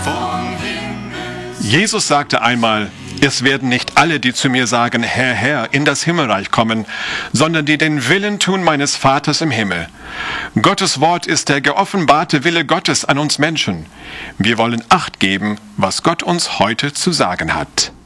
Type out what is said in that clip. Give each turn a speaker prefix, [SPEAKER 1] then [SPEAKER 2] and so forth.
[SPEAKER 1] Jesus sagte einmal: Es werden nicht alle, die zu mir sagen, Herr, Herr, in das Himmelreich kommen, sondern die den Willen tun meines Vaters im Himmel. Gottes Wort ist der geoffenbarte Wille Gottes an uns Menschen. Wir wollen Acht geben, was Gott uns heute zu sagen hat.